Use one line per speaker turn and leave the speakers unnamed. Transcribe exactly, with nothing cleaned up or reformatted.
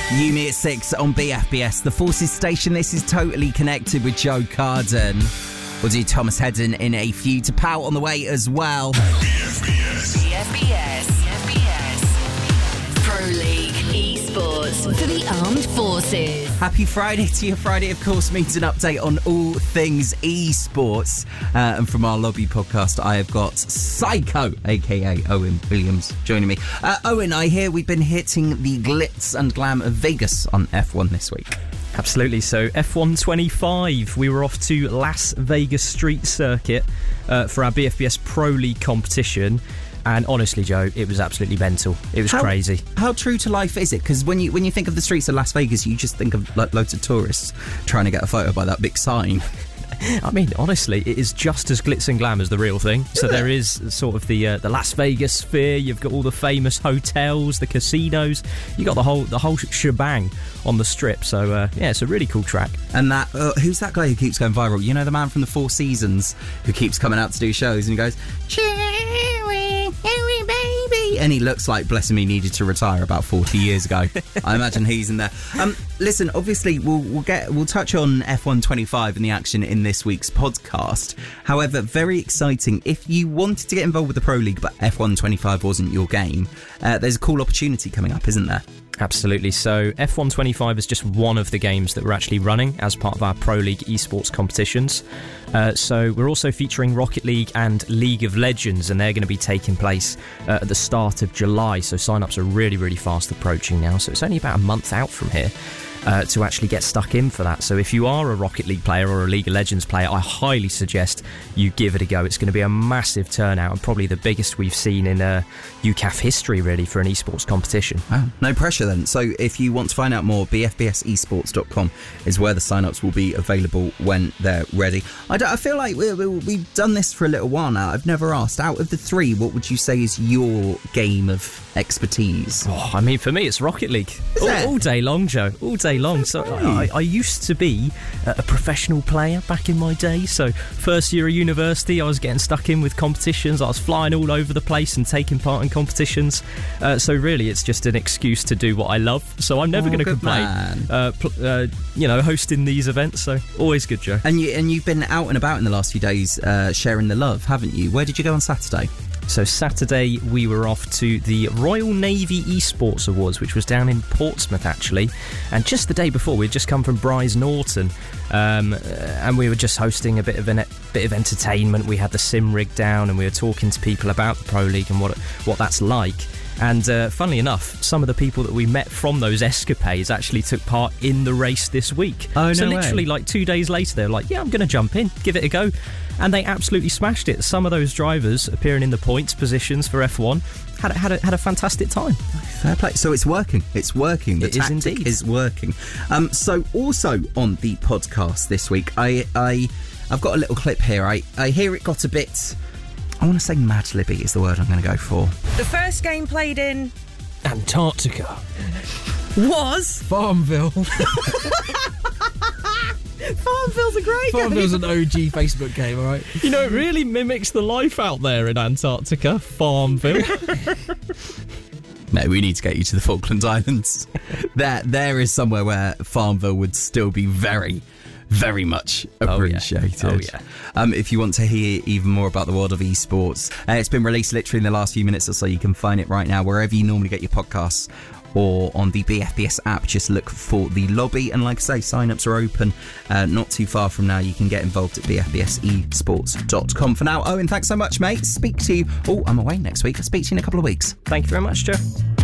Yumi at six on B F B S, the Forces station. This is Totally Connected with Joe Carden. We'll do Thomas Hedden in a few to pout on the way as well.
B F B S.
B F B S. B F B S. Pro League Esports for the Armed Forces.
Happy Friday to you. Friday, of course, means an update on all things esports. Uh, and from our lobby podcast, I have got Psycho, aka Owen Williams, joining me. Uh, Owen, I hear we've been hitting the glitz and glam of Vegas on F one this week.
Absolutely. So F one twenty-five, we were off to Las Vegas Street Circuit uh, for our B F B S Pro League competition. And honestly, Joe, it was absolutely mental. It was
how,
crazy.
How true to life is it? Because when you when you think of the streets of Las Vegas, you just think of like loads of tourists trying to get a photo by that big sign.
I mean, honestly, it is just as glitz and glam as the real thing. So
yeah.
There is sort of the uh, the Las Vegas sphere. You've got all the famous hotels, the casinos. You got the whole the whole shebang on the strip. So uh, yeah, it's a really cool track.
And that uh, who's that guy who keeps going viral? You know, the man from the Four Seasons who keeps coming out to do shows and he goes, "Cherry, cherry baby," and he looks like, bless him, he needed to retire about forty years ago. I imagine he's in there. Um, listen, obviously, we'll we'll get we'll touch on F one twenty-five and the action in this week's podcast. However, very exciting. If you wanted to get involved with the Pro League, but F one twenty-five wasn't your game, uh, there's a cool opportunity coming up, isn't there?
Absolutely. So F one twenty-five is just one of the games that we're actually running as part of our Pro League esports competitions. Uh, so we're also featuring Rocket League and League of Legends, and they're going to be taking place uh, at the start of July. So sign-ups are really, really fast approaching now. So it's only about a month out from here. Uh, to actually get stuck in for that. So if you are a Rocket League player or a League of Legends player, I highly suggest you give it a go. It's going to be a massive turnout and probably the biggest we've seen in uh, U C A F history, really, for an esports competition.
Wow, no pressure then. So if you want to find out more, b f b s esports dot com is where the sign-ups will be available when they're ready. I, don't, I feel like we, we, we've done this for a little while now. I've never asked, out of the three, what would you say is your game of expertise?
Oh, I mean, for me, it's Rocket League. All, all day long, Joe. All day long. So I, I used to be a professional player back in my day. So first year of university, I was getting stuck in with competitions. I was flying all over the place and taking part in competitions. Uh, so really, it's just an excuse to do what I love. So I'm never
oh,
going to complain. Uh, pl- uh, you know, hosting these events. So always good, Joe.
And you and you've been out and about in the last few days, uh, sharing the love, haven't you? Where did you go on Saturday?
So Saturday we were off to the Royal Navy Esports Awards, which was down in Portsmouth actually, and just the day before we'd just come from Bryce Norton, um, and we were just hosting a bit of a bit of entertainment. We had the sim rig down and we were talking to people about the Pro League and what what that's like. And uh, funnily enough, some of the people that we met from those escapades actually took part in the race this week.
Oh, no
So literally,
way.
like two days later, they were like, yeah, I'm going to jump in, give it a go. And they absolutely smashed it. Some of those drivers appearing in the points positions for F one had, had, a, had a fantastic time.
Fair play. So it's working. It's working. The
It is
tactic
indeed.
is working. Um, so also on the podcast this week, I, I, I've got a little clip here. I, I hear it got a bit... I want to say Mad Libby is the word I'm going to go for.
The first game played in
Antarctica.
was
Farmville.
Farmville's a great
Farmville's
game.
an O G Facebook game, alright?
You know, it really mimics the life out there in Antarctica, Farmville.
No, we need to get you to the Falkland Islands. there, there is somewhere where Farmville would still be very... very much appreciated.
Oh, yeah. Oh, yeah.
Um, if you want to hear even more about the world of esports, uh, it's been released literally in the last few minutes or so. You can find it right now wherever you normally get your podcasts or on the B F B S app. Just look for the lobby. And like I say, sign-ups are open. Uh, not too far from now, you can get involved at b f b s esports dot com. For now, Owen, thanks so much, mate. Speak to you. Oh, I'm away next week. I'll speak to you in a couple of weeks.
Thank you very much, Joe.